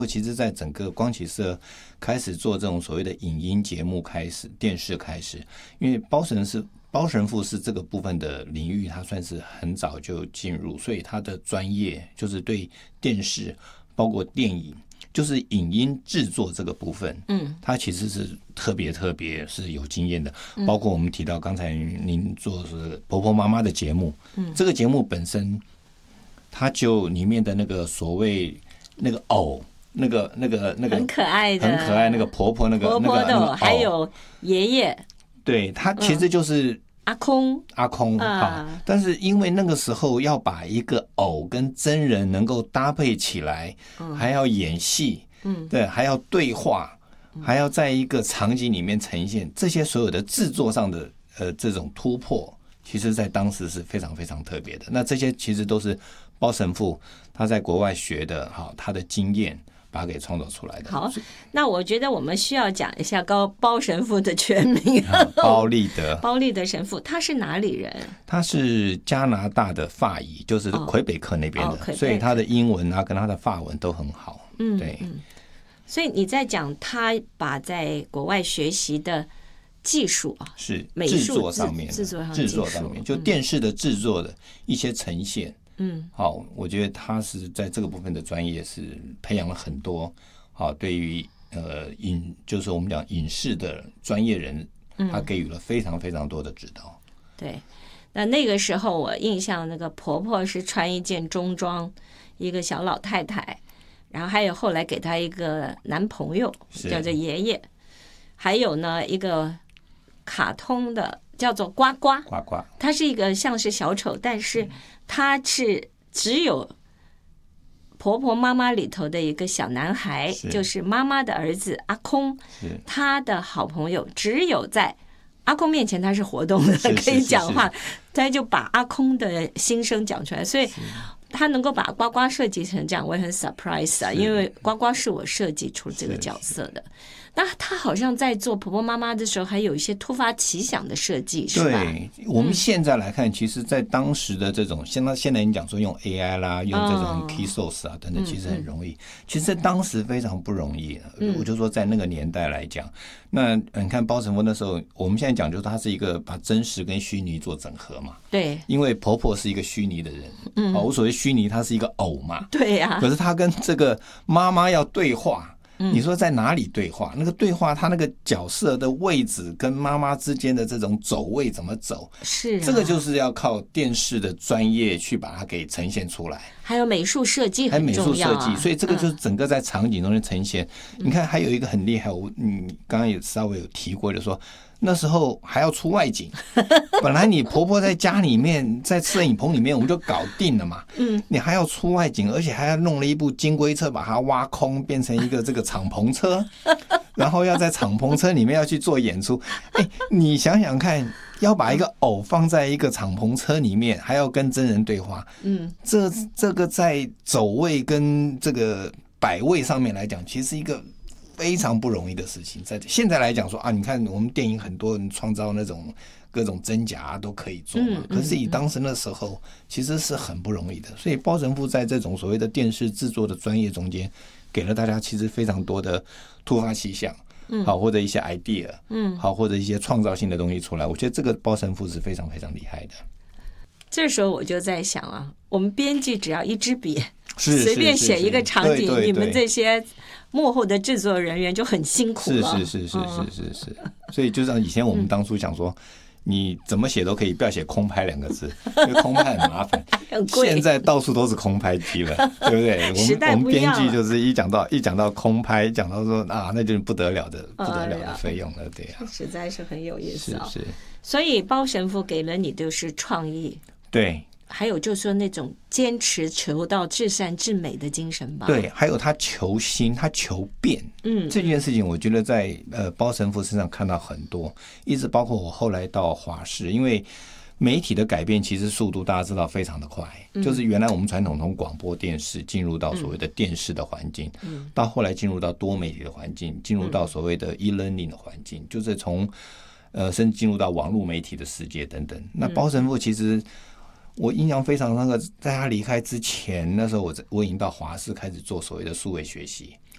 其实在整个光启社开始做这种所谓的影音节目开始，电视开始，因为包神父是这个部分的领域，他算是很早就进入，所以他的专业就是对电视包括电影，就是影音制作这个部分，他其实是特别是有经验的。包括我们提到刚才您做的是婆婆妈妈的节目，这个节目本身，它就里面的那个所谓那个偶。那个很可爱的， 很可爱那个婆婆，那个还有爷爷， 对，他其实就是阿空但是因为那个时候要把一个偶跟真人能够搭配起来，还要演戏，对，还要对话，还要在一个场景里面呈现，这些所有的制作上的这种突破，其实在当时是非常非常特别的。那这些其实都是包神父他在国外学的，他的经验把它给创造出来的。 好，那我觉得我们需要讲一下包神父的全名。 包立德， 包立德神父，他是哪里人？ 他是加拿大的法裔，就是魁北克那边的，所以他的英文啊跟他的法文都很好。对。 所以你在讲他把在国外学习的技术啊， 是美术制作上面，就电视的制作的一些呈现。好，我觉得他是在这个部分的专业是培养了很多，好，对于就是我们讲影视的专业人，他给予了非常非常多的指导。 对，那个时候我印象，那个婆婆是穿一件中装，一个小老太太，然后还有后来给她一个男朋友叫做爷爷，还有呢一个卡通的叫做呱呱，他是一个像是小丑，但是他是只有婆婆妈妈里头的一个小男孩，就是妈妈的儿子阿空，他的好朋友，只有在阿空面前他是活动的，可以讲话，他就把阿空的心声讲出来，所以他能够把呱呱设计成这样，我也很 surprise 啊，因为呱呱是我设计出这个角色的。那他好像在做婆婆妈妈的时候，还有一些突发奇想的设计，是吧？ 对，我们现在来看，其实，在当时的这种，现在你讲说用 AI 啦，用这种 key source 啊等等，其实很容易。其实，在当时非常不容易。我就说，在那个年代来讲，那你看包神父那时候，我们现在讲就是他是一个把真实跟虚拟做整合嘛。 对， 因为婆婆是一个虚拟的人，我所谓虚拟，她是一个偶嘛。 对呀。 可是她跟这个妈妈要对话。你说在哪里对话？那个对话，他那个角色的位置跟妈妈之间的这种走位怎么走？ 是、 这个就是要靠电视的专业去把它给呈现出来。 还有美术设计很重要， 所以这个就是整个在场景中的呈现。你看，还有一个很厉害，你刚刚也稍微有提过，就说那时候还要出外景，本来你婆婆在家里面，在摄影棚里面我们就搞定了嘛。你还要出外景，而且还要弄了一部金龟车把它挖空，变成一个这个敞篷车，然后要在敞篷车里面要去做演出。你想想看，要把一个偶放在一个敞篷车里面，还要跟真人对话，这个在走位跟这个摆位上面来讲，其实是一个非常不容易的事情。在现在来讲说啊，你看我们电影很多人创造那种各种真假都可以做嘛，可是以当时那时候其实是很不容易的。所以包神父在这种所谓的电视制作的专业中间，给了大家其实非常多的突发奇想，好，或者一些 idea，好，或者一些创造性的东西出来。我觉得这个包神父是非常非常厉害的。 这时候我就在想啊，我们编辑只要一支笔，随便写一个场景，你们这些幕后的制作人员就很辛苦了。是。 所以就像以前我们当初想说，你怎么写都可以，不要写空拍2个字，因为空拍很麻烦。现在到处都是空拍机了，对不对？我们编辑就是一讲到空拍，讲到说啊，那就是不得了的费用了，对啊， 实在是很有意思啊。 是。 所以包神父给了你就是创意， 对。 还有就是说那种坚持求到至善至美的精神吧。 对，还有他求新，他求变。这件事情我觉得在包神父身上看到很多，一直包括我后来到华视，因为媒体的改变其实速度大家知道非常的快，就是原来我们传统从广播电视进入到所谓的电视的环境，到后来进入到多媒体的环境，进入到所谓的 e-learning 的环境，就是从甚至进入到网络媒体的世界等等。那包神父其实我印象非常那个，在他离开之前，那时候我已经到华视开始做所谓的数位学习。